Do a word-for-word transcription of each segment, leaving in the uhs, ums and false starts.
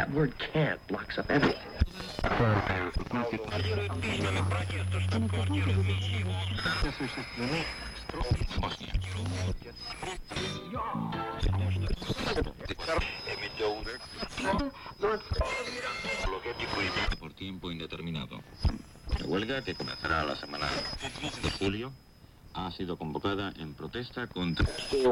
That word can't blocks up everything. Por tiempo indeterminado. La huelga, que comenzará la semana de julio, ha sido convocada en protesta contra...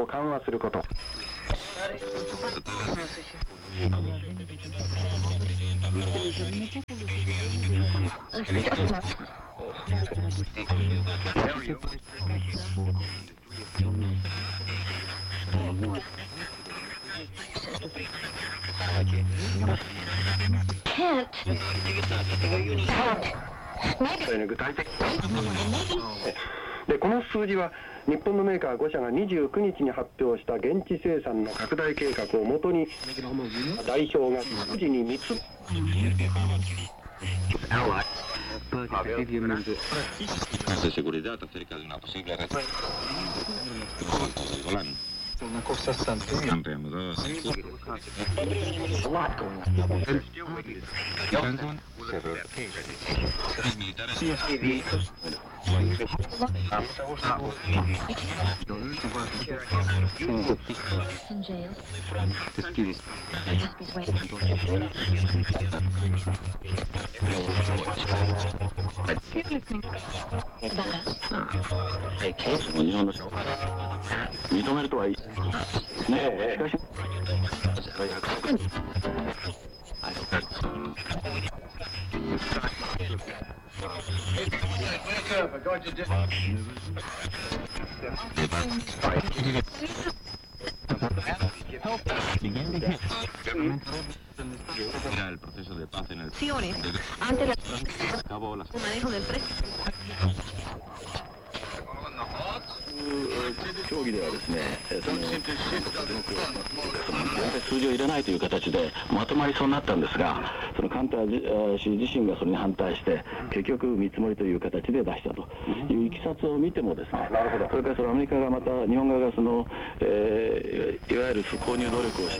Can't. Can't. 具体的でこの数字は日本のメーカーご社がにじゅうくにちに発表した現地生産の拡大計画をもとに代表が即時に三つ de seguridad acerca de una posible red del Golán. Una cosa bastante. Han reanudado así. Los militares In jail. Back. 日本の認めるとはいいねえしかし Era el proceso de paz en el Ante la acabó las manejo del precio. 協議ではですね、その数字を入れないという形でまとまりそうになったんですが、そのカンター氏自身がそれに反対して結局見積もりという形で出したといういきさつを見てもですね、それからそのアメリカがまた日本側がその、えー、いわゆる購入努力をして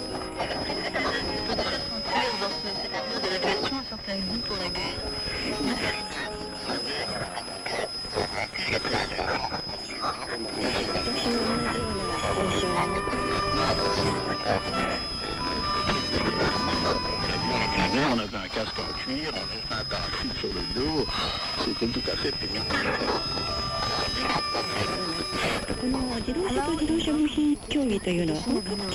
On avait un casque en cuir, on avait un parachute sur le dos, c'était tout à fait pénible. この自動車と自動車部品協議というのは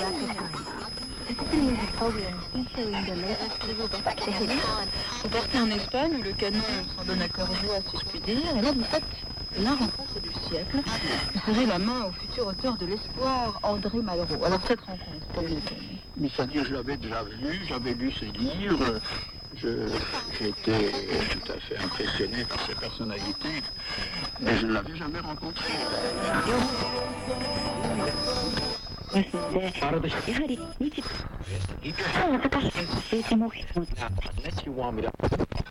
Vous partez en Espagne où le canon s'en donne à cœur joie, si je puis dire, et là vous faites la rencontre du siècle. Vous serrez la main au futur auteur de l'Espoir, André Malraux. Alors cette rencontre, comment vous tournez? Mais c'est-à-dire, je l'avais déjà vu, j'avais lu ses livres, j'étais tout à fait impressionné par ses personnalités, mais je ne l'avais jamais rencontré. ですので、やはり日米政治目標